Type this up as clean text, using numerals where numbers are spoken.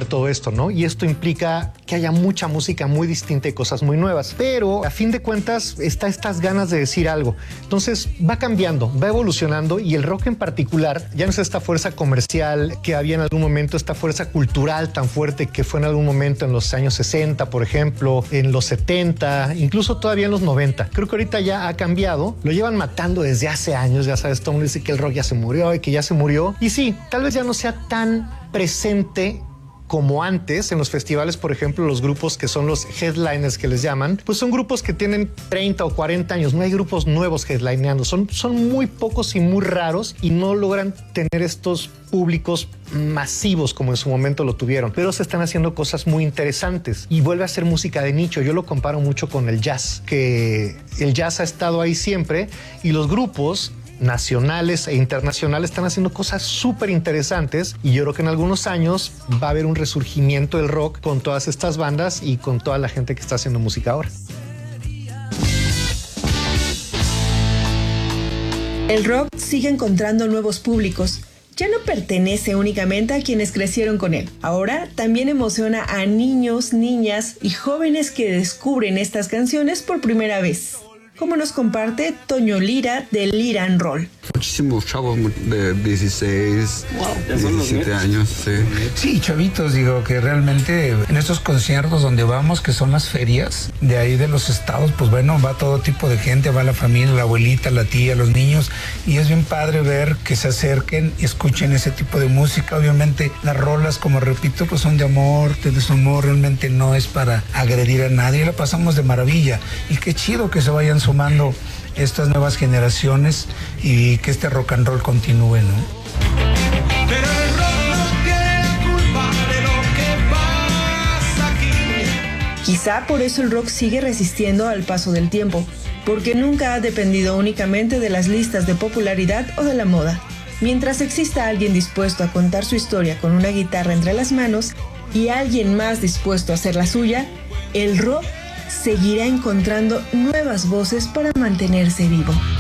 todo esto, ¿no? Y esto implica que haya mucha música muy distinta y cosas muy nuevas. Pero a fin de cuentas está estas ganas de decir algo. Entonces va cambiando, va evolucionando y el rock en particular ya no es esta fuerza comercial que había en algún momento, esta fuerza cultural tan fuerte que fue en algún momento en los años 60, por ejemplo, en los 70, incluso todavía en los 90. Creo que ahorita ya ha cambiado, lo llevan matando desde hace años, ya sabes, todo el mundo dice que el rock ya se murió y que ya se murió. Y sí, tal vez ya no sea tan presente como antes en los festivales. Por ejemplo, los grupos que son los headliners que les llaman, pues son grupos que tienen 30 o 40 años, no hay grupos nuevos headlineando, son muy pocos y muy raros y no logran tener estos públicos masivos como en su momento lo tuvieron, pero se están haciendo cosas muy interesantes y vuelve a ser música de nicho. Yo lo comparo mucho con el jazz, que el jazz ha estado ahí siempre y los grupos nacionales e internacionales están haciendo cosas súper interesantes y yo creo que en algunos años va a haber un resurgimiento del rock con todas estas bandas y con toda la gente que está haciendo música ahora. El rock sigue encontrando nuevos públicos. Ya no pertenece únicamente a quienes crecieron con él. Ahora también emociona a niños, niñas y jóvenes que descubren estas canciones por primera vez, como nos comparte Toño Lira de Lira and Roll. Muchísimos chavos de 16, 17 años, sí. Sí, chavitos, digo que realmente en estos conciertos donde vamos, que son las ferias de ahí de los estados, pues bueno, va todo tipo de gente, va la familia, la abuelita, la tía, los niños, y es bien padre ver que se acerquen y escuchen ese tipo de música. Obviamente las rolas, como repito, pues son de amor, de desamor, realmente no es para agredir a nadie, la pasamos de maravilla, y qué chido que se vayan sumando estas nuevas generaciones y que este rock and roll continúe, ¿no? Pero el rock no tiene la culpa de lo que pasa aquí. Quizá por eso el rock sigue resistiendo al paso del tiempo, porque nunca ha dependido únicamente de las listas de popularidad o de la moda. Mientras exista alguien dispuesto a contar su historia con una guitarra entre las manos y alguien más dispuesto a hacer la suya, el rock seguirá encontrando nuevas voces para mantenerse vivo.